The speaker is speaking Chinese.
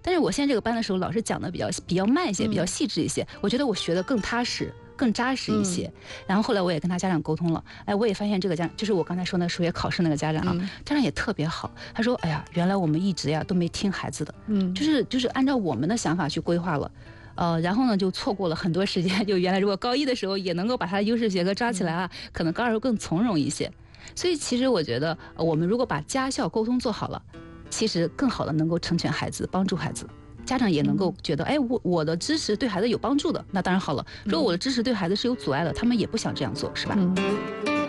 但是我现在这个班的时候，老师讲的比较慢一些，比较细致一些，我觉得我学的更踏实。更扎实一些，然后后来我也跟他家长沟通了，哎，我也发现这个家就是我刚才说那数学考试那个家长啊，家长也特别好。他说，哎呀，原来我们一直呀都没听孩子的，就是按照我们的想法去规划了。然后呢，就错过了很多时间。就原来如果高一的时候也能够把他的优势学科抓起来啊，可能高二更从容一些。所以其实我觉得，我们如果把家校沟通做好了，其实更好的能够成全孩子，帮助孩子。家长也能够觉得，哎，我的支持对孩子有帮助的，那当然好了。如果我的支持对孩子是有阻碍的，他们也不想这样做，是吧？